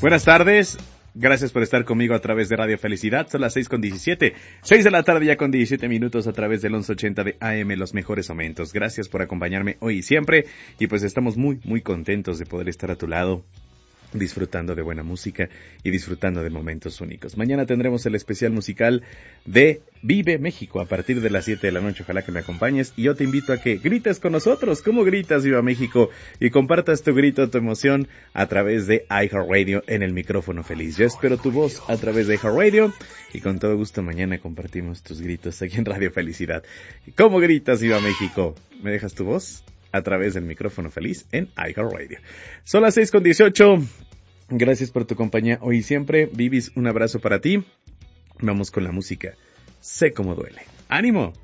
Buenas tardes. Gracias por estar conmigo a través de Radio Felicidad. Son las 6:17. 6 de la tarde ya con 17 minutos a través del 1180 de AM, los mejores momentos. Gracias por acompañarme hoy y siempre. Y pues estamos muy contentos de poder estar a tu lado, disfrutando de buena música y disfrutando de momentos únicos. Mañana tendremos el especial musical de Vive México a partir de las 7 de la noche. Ojalá que me acompañes y yo te invito a que grites con nosotros. ¿Cómo gritas, Viva México? Y compartas tu grito, tu emoción a través de iHeartRadio en el micrófono feliz. Yo espero tu voz a través de iHeartRadio y con todo gusto mañana compartimos tus gritos aquí en Radio Felicidad. ¿Cómo gritas, Viva México? ¿Me dejas tu voz? A través del micrófono feliz en iHeartRadio. Son las 6:18. Gracias por tu compañía hoy y siempre. Vivis, un abrazo para ti. Vamos con la música. Sé cómo duele. ¡Ánimo!